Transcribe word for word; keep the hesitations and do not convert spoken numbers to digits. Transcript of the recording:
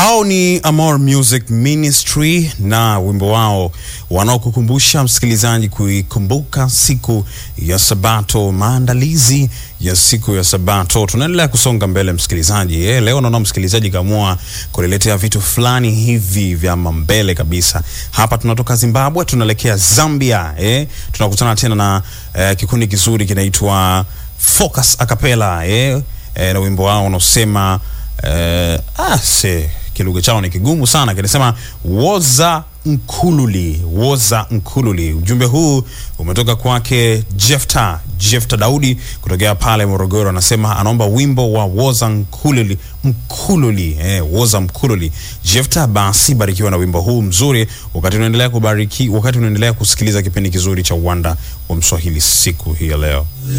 Hao ni Amor Music Ministry na wimbo wao wanaokukumbusha msikilizaji kuikumbuka siku ya Sabato, maandalizi ya siku ya Sabato. Tunaendelea kusonga mbele msikilizaji. Eh, leo naona msikilizaji kaamua kuletea vitu fulani hivi vya mbele kabisa. Hapa tunatoka Zimbabwe tunaelekea Zambia. Eh, tunakutana tena na eh, kikundi kizuri kinaitwa Focus Acapella. Eh, eh na wimbo wao unaosema eh ah se kilugha chao ni kigumu sana, kinasema Woza Nkululi, Woza Nkululi. Ujumbe huu umetoka kwake Jefta, Jefta Daudi kutokea pale Morogoro. Anasema anaomba wimbo wa Woza Nkululi, Mkululi, eh, Woza Mkululi. Jefta, basi barikiwa na wimbo huu mzuri wakati unaendelea kubariki, wakati unaendelea kusikiliza kipindi kizuri cha Uwanda wa Mswahili siku hii leo.